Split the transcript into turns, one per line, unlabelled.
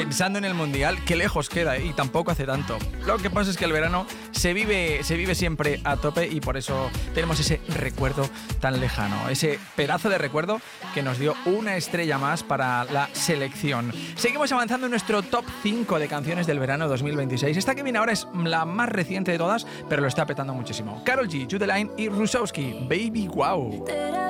pensando en el Mundial, qué lejos queda y tampoco hace tanto. Lo que pasa es que el verano se vive siempre a tope y por eso tenemos ese recuerdo tan lejano, ese pedazo de recuerdo que nos dio una estrella más para la selección. Seguimos avanzando en nuestro top 5 de canciones del verano 2026. Esta que viene ahora es la más reciente de todas, pero lo está petando muchísimo. Karol G, Jude Line y Rusowski, Baby Wow.